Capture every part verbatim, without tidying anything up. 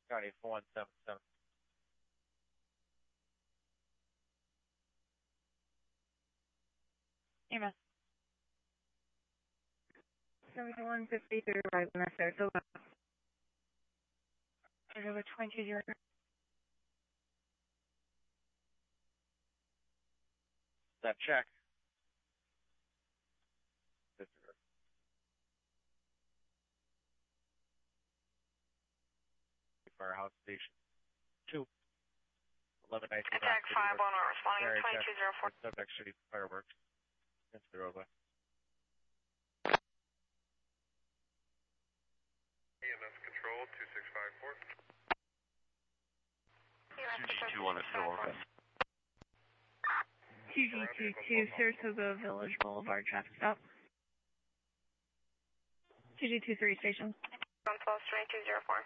County four one seven seven. Amos. seventy-one fifty-three, right in the Sarasota. Over twenty zero. That check. Firehouse Station two. eleven nineteen. Attack five one, we're responding twenty-two zero four. Subject shooting fireworks into the roadway. E M S control two six five four. two G two one at Silver. two G two two, Sarasota Village Boulevard, traffic stop. two G two three station. one twelve twenty-two zero four.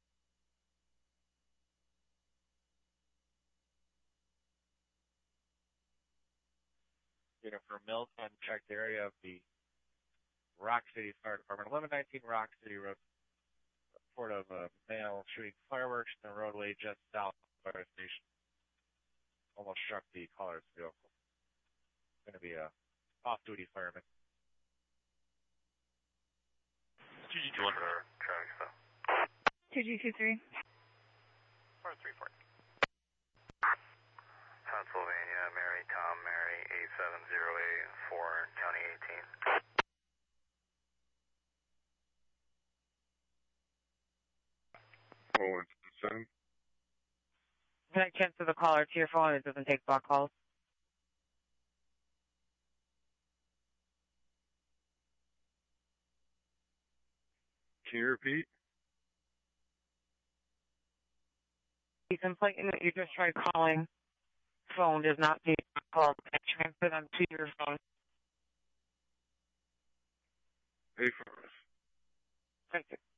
Unit for Milton, check the area of the Rock City Fire Department. eleven nineteen Rock City Road. Report of a male shooting fireworks in the roadway just south of the fire station. Almost struck the caller's vehicle. It's going to be a off-duty fireman. two G two one for traffic stop. two G two three. four three four. Pennsylvania, Mary, Tom, Mary, eight seven zero eight four, County eighteen. Oh, one seven. Can I transfer the caller to your phone? It doesn't take block calls. Can you repeat? You complain that you just tried calling. Phone does not take call. I transfer them to your phone. Hey, for us. Thank you.